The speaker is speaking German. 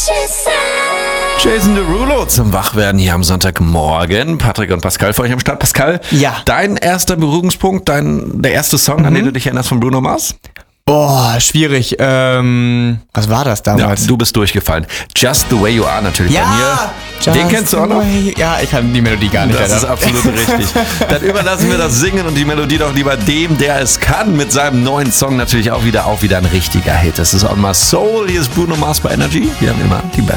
Jason Derulo zum Wachwerden hier am Sonntagmorgen. Patrick und Pascal für euch am Start. Pascal, ja. Dein erster Berührungspunkt, der erste Song, an den du dich erinnerst von Bruno Mars? Boah, schwierig. Was war das damals? Ja, du bist durchgefallen. Just the Way You Are natürlich bei mir. Den kennst du auch noch? Ja, ich kann die Melodie gar nicht. Das ist absolut richtig. Dann überlassen wir das Singen und die Melodie doch lieber dem, der es kann, mit seinem neuen Song natürlich auch wieder ein richtiger Hit. Das ist auch mal Soul. Hier ist Bruno Mars bei Energy. Wir haben immer die besten.